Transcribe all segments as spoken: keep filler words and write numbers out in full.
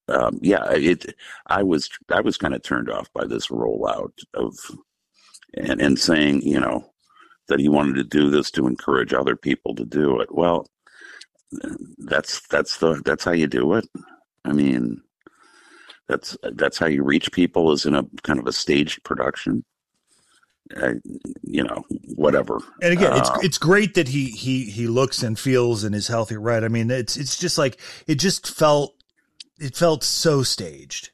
um, yeah, it. I was I was kind of turned off by this rollout of and and saying, you know, that he wanted to do this to encourage other people to do it. Well, that's that's the that's how you do it. I mean, that's that's how you reach people, is in a kind of a staged production. Uh, you know, whatever. And again, uh, it's it's great that he he he looks and feels and is healthy, right? I mean, it's it's just like it just felt it felt so staged.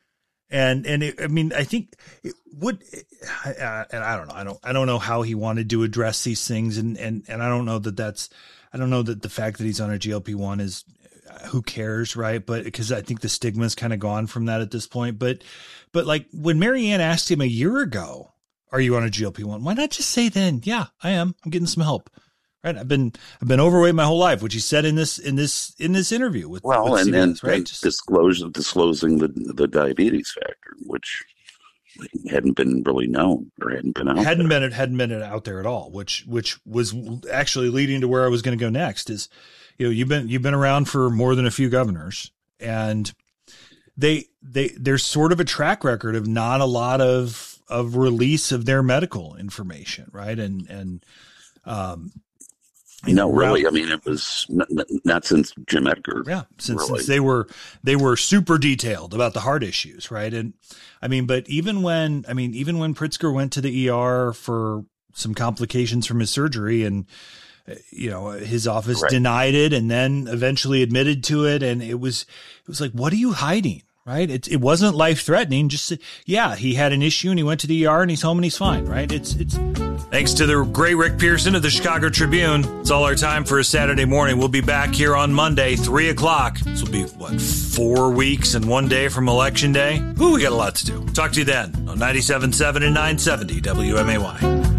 And and it, I mean, I think it would, I, and I don't know, I don't I don't know how he wanted to address these things, and and and I don't know that that's I don't know that the fact that he's on a G L P one is, who cares, right? But because I think the stigma's kind of gone from that at this point. But but like when Marianne asked him a year ago, "Are you on a G L P one?" Why not just say then, "Yeah, I am. I'm getting some help." Right? I've been I've been overweight my whole life, which he said in this in this in this interview with well, with and C B S, and, right? and Just, disclose disclosing the the diabetes factor, which hadn't been really known or hadn't been out hadn't there. been hadn't been out there at all, which which was actually leading to where I was going to go next. Is, you know, you've been you've been around for more than a few governors, and they they there's sort of a track record of not a lot of of release of their medical information, right? And and um, you No, know, really. around- I mean, it was not, not since Jim Edgar. Yeah, since, really. since they were they were super detailed about the heart issues, right? And I mean, but even when I mean, even when Pritzker went to the E R for some complications from his surgery, and uh, you know, his office Right. denied it, and then eventually admitted to it, and it was it was like, what are you hiding? Right? It it wasn't life threatening. Just, yeah, he had an issue and he went to the E R and he's home and he's fine. Right? It's it's. Thanks to the great Rick Pearson of the Chicago Tribune. It's all our time for a Saturday morning. We'll be back here on Monday, three o'clock. This will be what, four weeks and one day from Election Day. Ooh, we got a lot to do. Talk to you then on ninety-seven point seven and nine seventy W M A Y.